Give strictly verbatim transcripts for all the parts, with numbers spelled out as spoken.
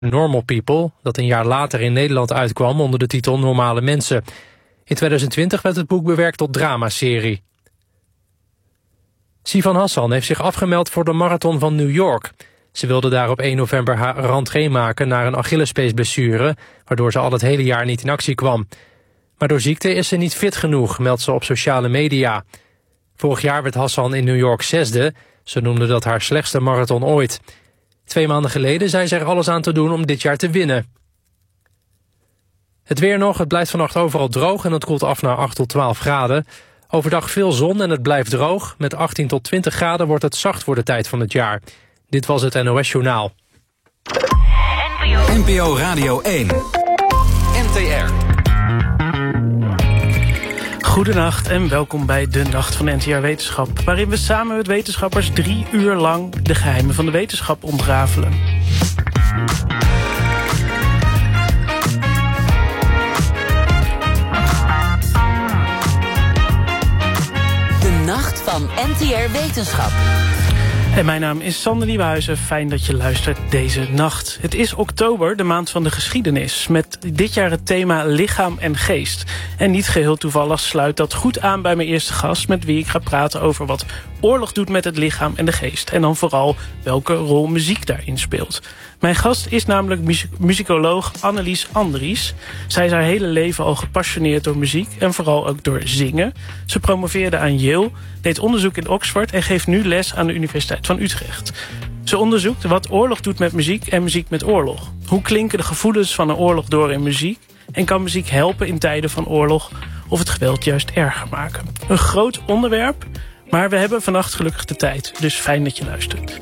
Normal People, dat een jaar later in Nederland uitkwam onder de titel Normale Mensen. In tweeduizend twintig werd het boek bewerkt tot dramaserie. Sivan Hassan heeft zich afgemeld voor de marathon van New York. Ze wilde daar op één november haar rentree maken naar een Achillespeesblessure, waardoor ze al het hele jaar niet in actie kwam. Maar door ziekte is ze niet fit genoeg, meldt ze op sociale media. Vorig jaar werd Hassan in New York zesde. Ze noemde dat haar slechtste marathon ooit. Twee maanden geleden zei ze er alles aan te doen om dit jaar te winnen. Het weer nog, het blijft vannacht overal droog en het koelt af naar acht tot twaalf graden. Overdag veel zon en het blijft droog. Met achttien tot twintig graden wordt het zacht voor de tijd van het jaar. Dit was het N O S Journaal. N P O Radio één. N T R. Goedenacht en welkom bij de Nacht van N T R Wetenschap, waarin we samen met wetenschappers drie uur lang de geheimen van de wetenschap ontrafelen. De Nacht van N T R Wetenschap. En mijn naam is Sander Nieuwenhuizen. Fijn dat je luistert deze nacht. Het is oktober, de maand van de geschiedenis, met dit jaar het thema lichaam en geest. En niet geheel toevallig sluit dat goed aan bij mijn eerste gast, met wie ik ga praten over wat oorlog doet met het lichaam en de geest. En dan vooral welke rol muziek daarin speelt. Mijn gast is namelijk muziek- muzikoloog Annelies Andries. Zij is haar hele leven al gepassioneerd door muziek en vooral ook door zingen. Ze promoveerde aan Yale, deed onderzoek in Oxford en geeft nu les aan de Universiteit van Utrecht. Ze onderzoekt wat oorlog doet met muziek en muziek met oorlog. Hoe klinken de gevoelens van een oorlog door in muziek? En kan muziek helpen in tijden van oorlog of het geweld juist erger maken? Een groot onderwerp, maar we hebben vannacht gelukkig de tijd. Dus fijn dat je luistert.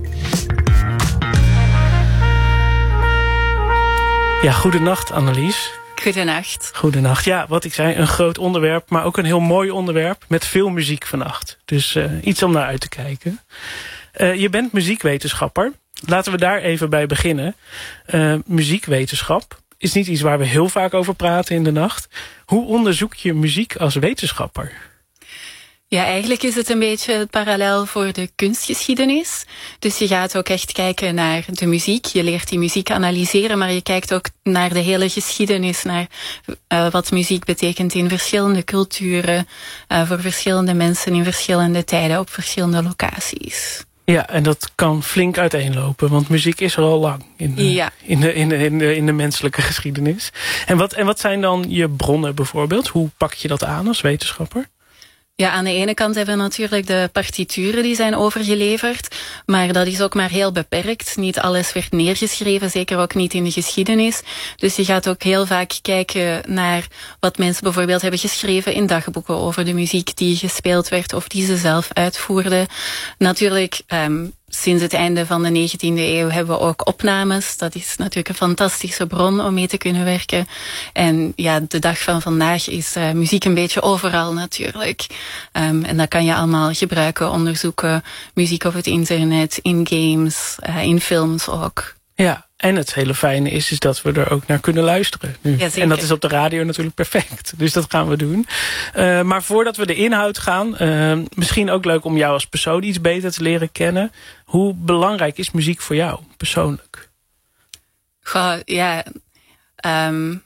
Ja, goedenacht Annelies. Goedenacht. Goedenacht. Ja, wat ik zei, een groot onderwerp, maar ook een heel mooi onderwerp met veel muziek vannacht. Dus uh, iets om naar uit te kijken. Uh, je bent muziekwetenschapper. Laten we daar even bij beginnen. Uh, muziekwetenschap is niet iets waar we heel vaak over praten in de nacht. Hoe onderzoek je muziek als wetenschapper? Ja, eigenlijk is het een beetje het parallel voor de kunstgeschiedenis. Dus je gaat ook echt kijken naar de muziek. Je leert die muziek analyseren, maar je kijkt ook naar de hele geschiedenis, naar uh, wat muziek betekent in verschillende culturen, uh, voor verschillende mensen in verschillende tijden op verschillende locaties. Ja, en dat kan flink uiteenlopen, want muziek is er al lang in de, ja. in de, in de, in de, in de menselijke geschiedenis. En wat, en wat zijn dan je bronnen bijvoorbeeld? Hoe pak je dat aan als wetenschapper? Ja, aan de ene kant hebben we natuurlijk de partituren die zijn overgeleverd, maar dat is ook maar heel beperkt. Niet alles werd neergeschreven, zeker ook niet in de geschiedenis. Dus je gaat ook heel vaak kijken naar wat mensen bijvoorbeeld hebben geschreven in dagboeken over de muziek die gespeeld werd of die ze zelf uitvoerden. Natuurlijk, um, sinds het einde van de negentiende eeuw hebben we ook opnames. Dat is natuurlijk een fantastische bron om mee te kunnen werken. En ja, de dag van vandaag is uh, muziek een beetje overal natuurlijk. Um, en dat kan je allemaal gebruiken, onderzoeken. Muziek op het internet, in games, uh, in films ook. Ja, en het hele fijne is, is dat we er ook naar kunnen luisteren nu. Ja, en dat is op de radio natuurlijk perfect. Dus dat gaan we doen. Uh, maar voordat we de inhoud gaan, uh, misschien ook leuk om jou als persoon iets beter te leren kennen. Hoe belangrijk is muziek voor jou, persoonlijk? Goh, ja... Um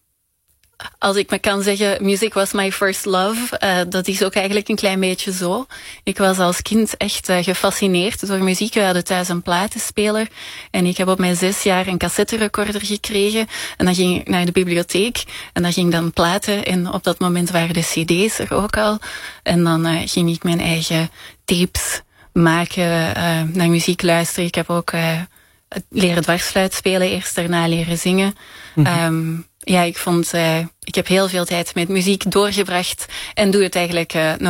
Als ik me kan zeggen, music was my first love. Uh, dat is ook eigenlijk een klein beetje zo. Ik was als kind echt uh, gefascineerd door muziek. We hadden thuis een platenspeler. En ik heb op mijn zes jaar een cassetterecorder gekregen. En dan ging ik naar de bibliotheek. En dan ging dan platen. En op dat moment waren de cd's er ook al. En dan uh, ging ik mijn eigen tapes maken, uh, naar muziek luisteren. Ik heb ook uh, leren dwarsfluit spelen. Eerst daarna leren zingen. Mm-hmm. Um, Ja, ik vond, uh, ik heb heel veel tijd met muziek doorgebracht en doe het eigenlijk uh, nog